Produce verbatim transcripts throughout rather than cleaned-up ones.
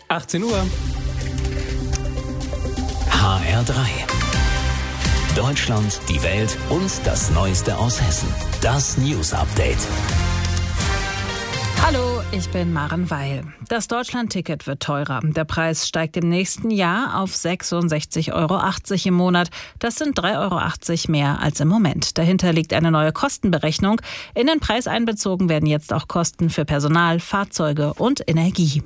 achtzehn Uhr. H R drei. Deutschland, die Welt und das Neueste aus Hessen. Das News Update. Hallo, ich bin Maren Weil. Das Deutschland-Ticket wird teurer. Der Preis steigt im nächsten Jahr auf sechsundsechzig Euro achtzig im Monat. Das sind drei Euro achtzig mehr als im Moment. Dahinter liegt eine neue Kostenberechnung. In den Preis einbezogen werden jetzt auch Kosten für Personal, Fahrzeuge und Energie.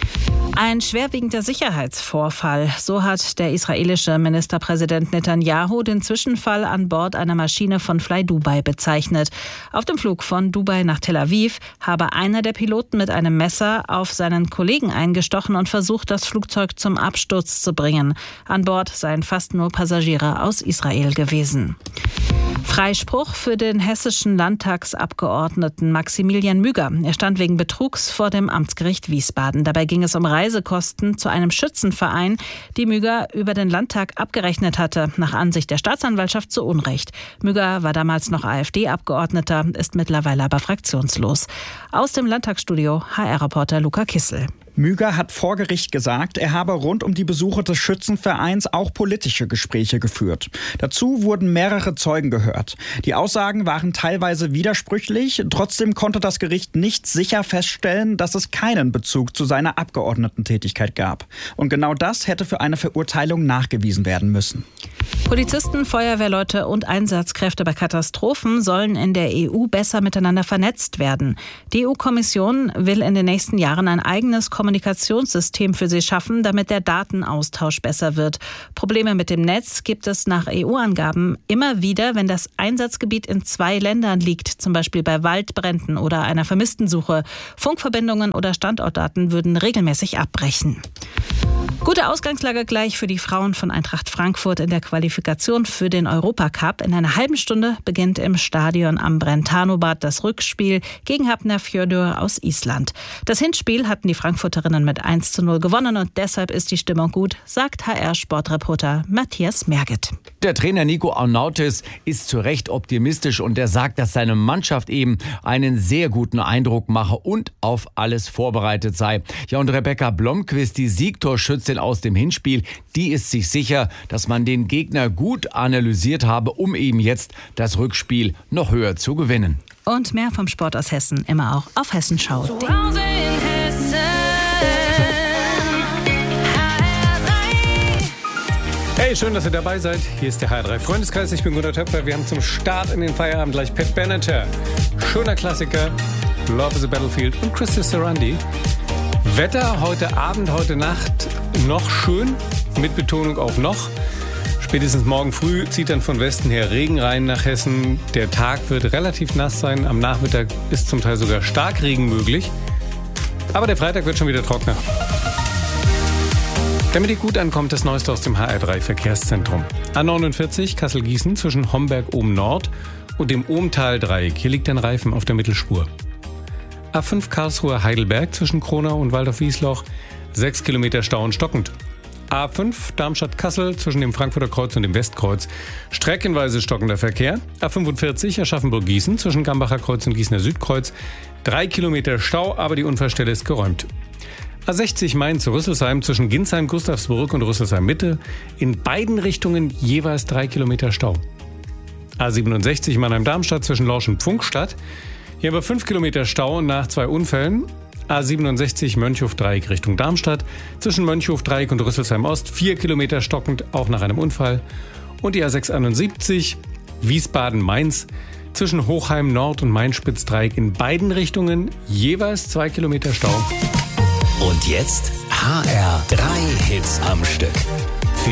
Ein schwerwiegender Sicherheitsvorfall. So hat der israelische Ministerpräsident Netanyahu den Zwischenfall an Bord einer Maschine von Fly Dubai bezeichnet. Auf dem Flug von Dubai nach Tel Aviv habe einer der Piloten mit einem Messer auf seinen Kollegen eingestochen und versucht, das Flugzeug zum Absturz zu bringen. An Bord seien fast nur Passagiere aus Israel gewesen. Freispruch für den hessischen Landtagsabgeordneten Maximilian Müger. Er stand wegen Betrugs vor dem Amtsgericht Wiesbaden. Dabei ging es um Reisekosten zu einem Schützenverein, die Müger über den Landtag abgerechnet hatte, nach Ansicht der Staatsanwaltschaft zu Unrecht. Müger war damals noch AfD-Abgeordneter, ist mittlerweile aber fraktionslos. Aus dem Landtagsstudio H R-Reporter Luca Kissel. Müger hat vor Gericht gesagt, er habe rund um die Besuche des Schützenvereins auch politische Gespräche geführt. Dazu wurden mehrere Zeugen gehört. Die Aussagen waren teilweise widersprüchlich. Trotzdem konnte das Gericht nicht sicher feststellen, dass es keinen Bezug zu seiner Abgeordnetentätigkeit gab. Und genau das hätte für eine Verurteilung nachgewiesen werden müssen. Polizisten, Feuerwehrleute und Einsatzkräfte bei Katastrophen sollen in der E U besser miteinander vernetzt werden. Die E U-Kommission will in den nächsten Jahren ein eigenes Kommunikationssystem für sie schaffen, damit der Datenaustausch besser wird. Probleme mit dem Netz gibt es nach E U-Angaben immer wieder, wenn das Einsatzgebiet in zwei Ländern liegt, zum Beispiel bei Waldbränden oder einer Vermisstensuche. Funkverbindungen oder Standortdaten würden regelmäßig abbrechen. Gute Ausgangslage gleich für die Frauen von Eintracht Frankfurt in der Qualifikation für den Europacup. In einer halben Stunde beginnt im Stadion am Brentano-Bad das Rückspiel gegen Hafnarfjörður aus Island. Das Hinspiel hatten die Frankfurterinnen mit eins zu null gewonnen und deshalb ist die Stimmung gut, sagt H R-Sportreporter Matthias Merget. Der Trainer Nico Arnautis ist zu Recht optimistisch und er sagt, dass seine Mannschaft eben einen sehr guten Eindruck mache und auf alles vorbereitet sei. Ja, und Rebecca Blomqvist, die Siegtorschützin aus dem Hinspiel, die ist sich sicher, dass man den Gegner gut analysiert habe, um eben jetzt das Rückspiel noch höher zu gewinnen. Und mehr vom Sport aus Hessen immer auch auf Hessenschau. Hey, schön, dass ihr dabei seid. Hier ist der H R drei Freundeskreis. Ich bin Gunnar Töpfer. Wir haben zum Start in den Feierabend gleich Pat Benatar. Schöner Klassiker. Love is a Battlefield und Christy Sarandi. Wetter heute Abend, heute Nacht noch schön, mit Betonung auf noch. Spätestens morgen früh zieht dann von Westen her Regen rein nach Hessen. Der Tag wird relativ nass sein. Am Nachmittag ist zum Teil sogar Starkregen möglich. Aber der Freitag wird schon wieder trockener. Damit ihr gut ankommt, das Neueste aus dem H R drei Verkehrszentrum. A neunundvierzig Kassel-Gießen zwischen Homberg oben Nord und dem Ohmtal-Dreieck. Hier liegt ein Reifen auf der Mittelspur. A fünf Karlsruhe Heidelberg zwischen Kronau und Waldorf-Wiesloch. sechs Kilometer Stau und stockend. A fünf Darmstadt-Kassel zwischen dem Frankfurter Kreuz und dem Westkreuz. Streckenweise stockender Verkehr. A fünfundvierzig Aschaffenburg-Gießen zwischen Gambacher Kreuz und Gießener Südkreuz. drei Kilometer Stau, aber die Unfallstelle ist geräumt. A sechzig Mainz-Rüsselsheim zwischen Ginsheim, Gustavsburg und Rüsselsheim-Mitte. In beiden Richtungen jeweils drei Kilometer Stau. A siebenundsechzig Mannheim-Darmstadt zwischen Lorsch und Pfunkstadt. Hier haben wir fünf Kilometer Stau nach zwei Unfällen. A siebenundsechzig Mönchhof-Dreieck Richtung Darmstadt. Zwischen Mönchhof-Dreieck und Rüsselsheim-Ost vier Kilometer stockend, auch nach einem Unfall. Und die A sechsundsiebzig Wiesbaden-Mainz zwischen Hochheim-Nord und Main-Spitz-Dreieck in beiden Richtungen jeweils zwei Kilometer Stau. Und jetzt H R drei Hits am Stück.